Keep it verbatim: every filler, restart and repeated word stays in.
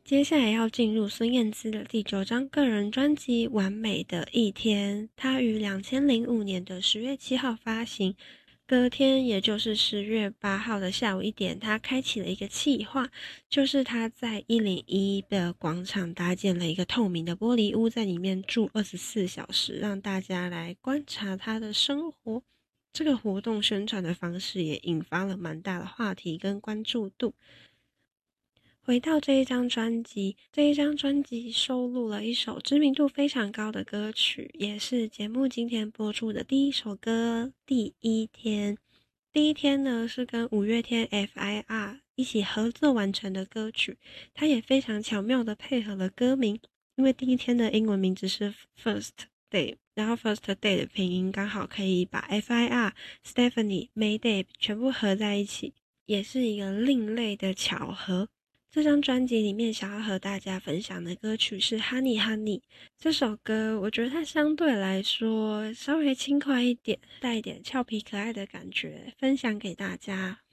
接下来要进入孙燕姿的第九张个人专辑《完美的一天》，她于两千零五年的十月七号发行。隔天，也就是十月八号的下午一点，她开启了一个企划，就是她在一零一的广场搭建了一个透明的玻璃屋，在里面住二十四小时，让大家来观察她的生活。这个活动宣传的方式也引发了蛮大的话题跟关注度。回到这一张专辑，这一张专辑收录了一首知名度非常高的歌曲，也是节目今天播出的第一首歌《第一天》。第一天呢，是跟五月天 F I R 一起合作完成的歌曲，它也非常巧妙的配合了歌名，因为第一天的英文名字是 First Day， 然后 First Day 的拼音刚好可以把 F I R、Stephanie、Mayday 全部合在一起，也是一个另类的巧合。这张专辑里面想要和大家分享的歌曲是 Honey Honey。 这首歌我觉得它相对来说稍微轻快一点，带一点俏皮可爱的感觉，分享给大家。